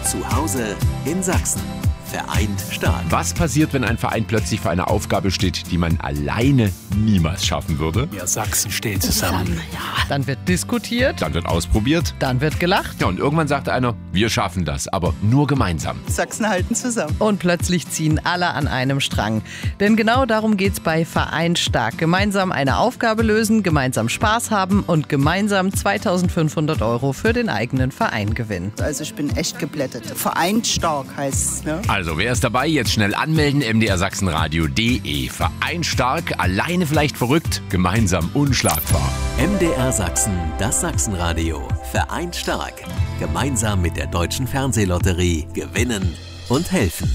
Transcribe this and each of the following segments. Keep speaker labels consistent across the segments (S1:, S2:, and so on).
S1: Zu Hause in Sachsen. Vereint stark.
S2: Was passiert, wenn ein Verein plötzlich vor einer Aufgabe steht, die man alleine niemals schaffen würde?
S3: Ja, Sachsen steht zusammen.
S4: Dann wird diskutiert,
S2: Dann wird ausprobiert.
S4: dann wird gelacht
S2: Ja, und irgendwann sagt einer, wir schaffen das, aber nur gemeinsam.
S5: Sachsen halten zusammen.
S4: und plötzlich ziehen alle an einem Strang. Denn genau darum geht's bei Vereint stark. Gemeinsam eine Aufgabe lösen, gemeinsam Spaß haben und gemeinsam 2.500 € für den eigenen Verein gewinnen.
S5: Also ich bin echt geblättet. Vereint stark heißt es, ne?
S2: Also, wer ist dabei? Jetzt schnell anmelden, mdrsachsenradio.de. Verein stark, alleine vielleicht verrückt, gemeinsam unschlagbar.
S1: MDR Sachsen, das Sachsenradio. Vereint stark. Gemeinsam mit der Deutschen Fernsehlotterie gewinnen und helfen.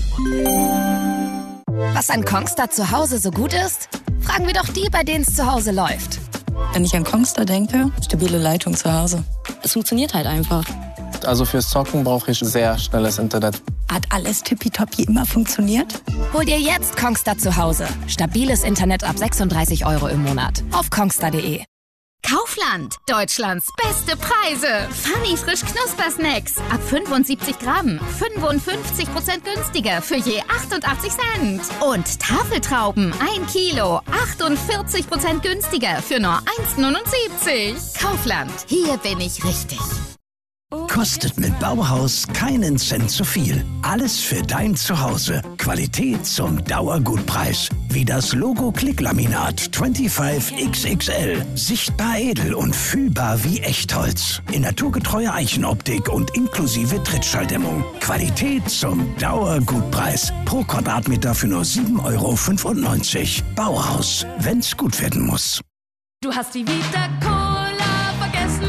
S6: Was an Kongstar zu Hause so gut ist? Fragen wir doch die, bei denen es zu Hause läuft.
S7: Wenn ich an Kongstar denke, stabile Leitung zu Hause. Es funktioniert halt einfach.
S8: Also fürs Zocken brauche ich sehr schnelles Internet.
S7: Hat alles tippitoppi immer funktioniert?
S6: Hol dir jetzt Kongstar zu Hause. Stabiles Internet ab 36 € im Monat. Auf kongstar.de.
S9: Kaufland, Deutschlands beste Preise. Funny frisch Knuspersnacks ab 75 Gramm, 55% günstiger für je 88 Cent. Und Tafeltrauben 1 Kilo, 48% günstiger für nur 1,79. Kaufland, hier bin ich richtig.
S10: Kostet mit Bauhaus keinen Cent zu viel. Alles für dein Zuhause. Qualität zum Dauergutpreis. Wie das Logo Klicklaminat 25XXL. Sichtbar edel und fühlbar wie Echtholz. In naturgetreuer Eichenoptik und inklusive Trittschalldämmung. Qualität zum Dauergutpreis. Pro Quadratmeter für nur 7,95 € Bauhaus, wenn's gut werden muss.
S11: Du hast die Vita Cola vergessen.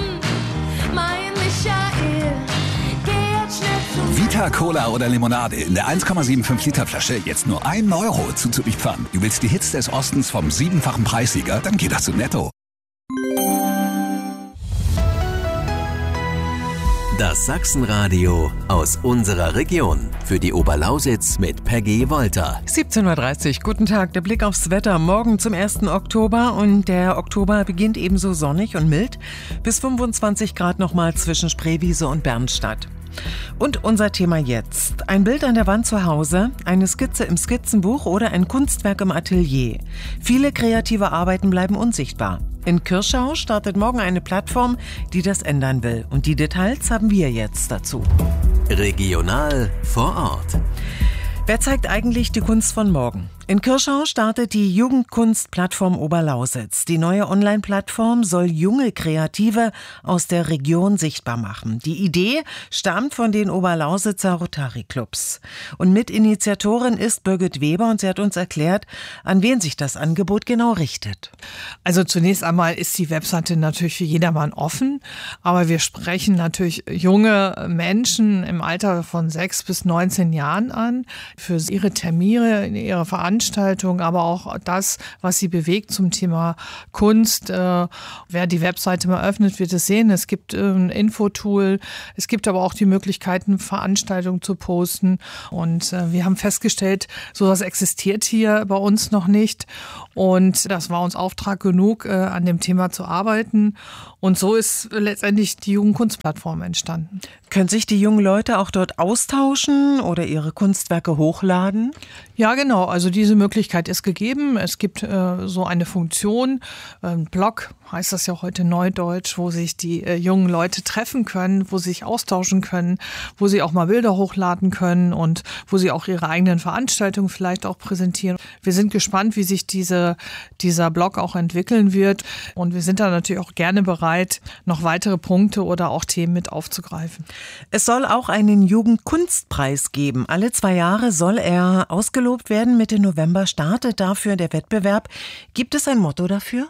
S12: Vita Cola oder Limonade in der 1,75 Liter Flasche jetzt nur 1 € zuzulieferern. Du willst die Hits des Ostens vom 7-fachen Preissieger? Dann geht das zu Netto.
S1: Das Sachsenradio aus unserer Region. Für die Oberlausitz mit Peggy Wolter.
S13: 17:30 Uhr, guten Tag. Der Blick aufs Wetter. Morgen zum 1. Oktober und der Oktober beginnt ebenso sonnig und mild. Bis 25 Grad nochmal zwischen Spreewiese und Bernstadt. Und unser Thema jetzt. Ein Bild an der Wand zu Hause, eine Skizze im Skizzenbuch oder ein Kunstwerk im Atelier. Viele kreative Arbeiten bleiben unsichtbar. In Kirschau startet morgen eine Plattform, die das ändern will. Und die Details haben wir jetzt dazu.
S1: Regional vor Ort.
S13: Wer zeigt eigentlich die Kunst von morgen? In Kirschau startet die Jugendkunstplattform Oberlausitz. Die neue Online-Plattform soll junge Kreative aus der Region sichtbar machen. Die Idee stammt von den Oberlausitzer Rotary-Clubs. Und Mitinitiatorin ist Birgit Weber und sie hat uns erklärt, an wen sich das Angebot genau richtet.
S14: Also zunächst einmal ist die Webseite natürlich für jedermann offen, aber wir sprechen natürlich junge Menschen im Alter von 6 bis 19 Jahren an, für ihre Termine, ihre Veranstaltungen, aber auch das, was sie bewegt zum Thema Kunst. Wer die Webseite mal öffnet, wird es sehen. Es gibt ein Infotool, es gibt aber auch die Möglichkeiten, Veranstaltungen zu posten. Und wir haben festgestellt, sowas existiert hier bei uns noch nicht. Und das war uns Auftrag genug, an dem Thema zu arbeiten. Und so ist letztendlich die Jugendkunstplattform entstanden.
S13: Können sich die jungen Leute auch dort austauschen oder ihre Kunstwerke hochladen?
S14: Ja, genau. Also diese Möglichkeit ist gegeben. Es gibt so eine Funktion, Blog heißt das ja heute Neudeutsch, wo sich die jungen Leute treffen können, wo sie sich austauschen können, wo sie auch mal Bilder hochladen können und wo sie auch ihre eigenen Veranstaltungen vielleicht auch präsentieren. Wir sind gespannt, wie sich dieser Blog auch entwickeln wird. Und wir sind da natürlich auch gerne bereit, noch weitere Punkte oder auch Themen mit aufzugreifen.
S13: Es soll auch einen Jugendkunstpreis geben. Alle 2 Jahre soll er ausgelobt werden. Mitte November startet dafür der Wettbewerb. Gibt es ein Motto dafür?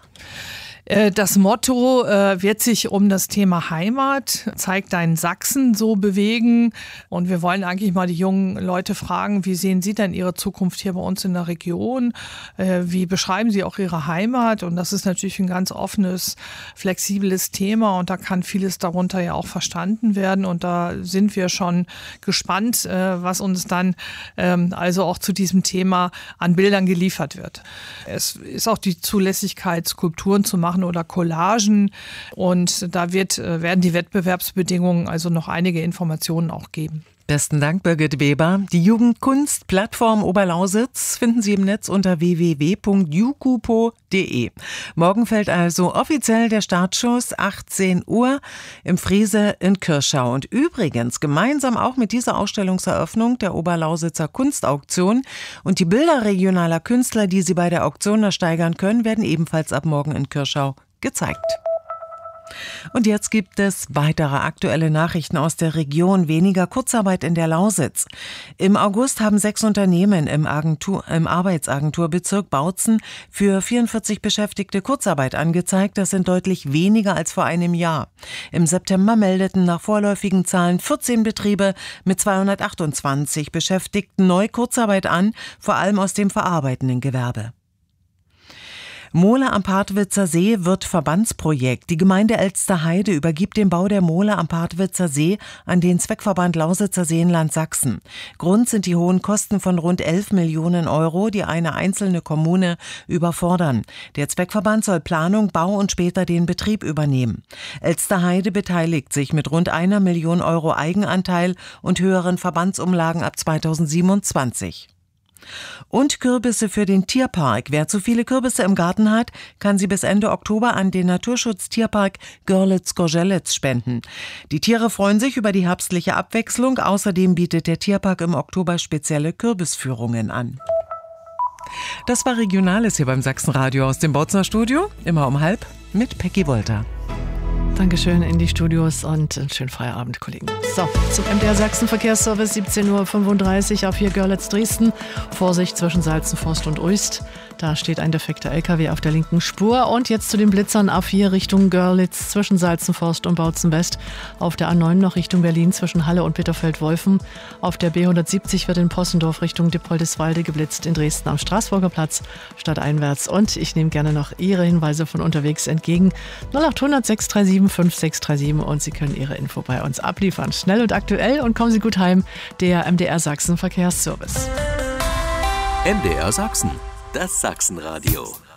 S14: Das Motto wird sich um das Thema Heimat, zeig deinen Sachsen so bewegen. Und wir wollen eigentlich mal die jungen Leute fragen, wie sehen sie denn ihre Zukunft hier bei uns in der Region? Wie beschreiben sie auch ihre Heimat? Und das ist natürlich ein ganz offenes, flexibles Thema und da kann vieles darunter ja auch verstanden werden. Und da sind wir schon gespannt, was uns dann also auch zu diesem Thema an Bildern geliefert wird. Es ist auch die Zulässigkeit, Skulpturen zu machen oder Collagen und da werden die Wettbewerbsbedingungen also noch einige Informationen auch geben.
S13: Besten Dank, Birgit Weber. Die Jugendkunstplattform Oberlausitz finden Sie im Netz unter www.jukupo.de. Morgen fällt also offiziell der Startschuss, 18 Uhr im Friese in Kirschau. Und übrigens, gemeinsam auch mit dieser Ausstellungseröffnung der Oberlausitzer Kunstauktion und die Bilder regionaler Künstler, die Sie bei der Auktion ersteigern können, werden ebenfalls ab morgen in Kirschau gezeigt. Und jetzt gibt es weitere aktuelle Nachrichten aus der Region. Weniger Kurzarbeit in der Lausitz. Im August haben 6 Unternehmen im Arbeitsagenturbezirk Bautzen für 44 Beschäftigte Kurzarbeit angezeigt. Das sind deutlich weniger als vor einem Jahr. Im September meldeten nach vorläufigen Zahlen 14 Betriebe mit 228 Beschäftigten neu Kurzarbeit an, vor allem aus dem verarbeitenden Gewerbe. Mole am Partwitzer See wird Verbandsprojekt. Die Gemeinde Elsterheide übergibt den Bau der Mole am Partwitzer See an den Zweckverband Lausitzer Seenland Sachsen. Grund sind die hohen Kosten von rund 11 Millionen Euro, die eine einzelne Kommune überfordern. Der Zweckverband soll Planung, Bau und später den Betrieb übernehmen. Elsterheide beteiligt sich mit rund 1 Million Euro Eigenanteil und höheren Verbandsumlagen ab 2027. Und Kürbisse für den Tierpark. Wer zu viele Kürbisse im Garten hat, kann sie bis Ende Oktober an den Naturschutz-Tierpark Görlitz-Gorzelitz spenden. Die Tiere freuen sich über die herbstliche Abwechslung. Außerdem bietet der Tierpark im Oktober spezielle Kürbisführungen an. Das war Regionales hier beim Sachsenradio aus dem Bautzner Studio. Immer um 12:30 mit Peggy Wolter.
S15: Dankeschön in die Studios und einen schönen Feierabend, Kollegen. So, zum MDR Sachsen Verkehrsservice, 17:35 Uhr auf 4 Görlitz-Dresden. Vorsicht zwischen Salzenforst und Uist. Da steht ein defekter LKW auf der linken Spur. Und jetzt zu den Blitzern A4 Richtung Görlitz zwischen Salzenforst und Bautzen West. Auf der A9 noch Richtung Berlin zwischen Halle und Bitterfeld-Wolfen. Auf der B170 wird in Possendorf Richtung Dippoldiswalde geblitzt, in Dresden am Straßburger Platz stadteinwärts. Und ich nehme gerne noch Ihre Hinweise von unterwegs entgegen. 0800 637 5637 und Sie können Ihre Info bei uns abliefern. Schnell und aktuell und kommen Sie gut heim. Der MDR Sachsen Verkehrsservice.
S1: MDR Sachsen, das Sachsenradio.